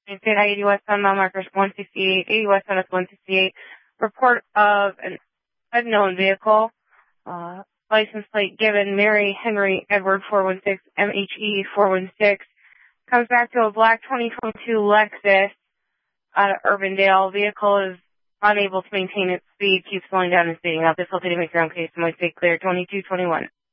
State I-80 westbound, mile markers 168, 80 westbound is 168. Report of an unknown vehicle. License plate given, Mary Henry Edward 416, MHE 416. Comes back to a black 2022 Lexus out of Urbandale. Vehicle is unable to maintain its speed, keeps slowing down and speeding up. This will take to make your own case. Might stay clear. 2221.